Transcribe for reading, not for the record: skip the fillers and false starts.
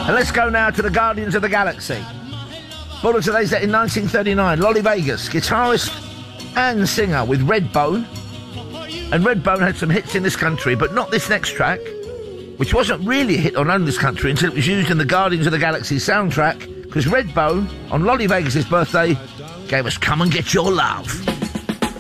And let's go now to the Guardians of the Galaxy. Born on today's date in 1939, Lolly Vegas, guitarist and singer with Redbone. And Redbone had some hits in this country, but not this next track, which wasn't really a hit on this country until it was used in the Guardians of the Galaxy soundtrack, because Redbone, on Lolly Vegas' birthday, gave us Come and Get Your Love.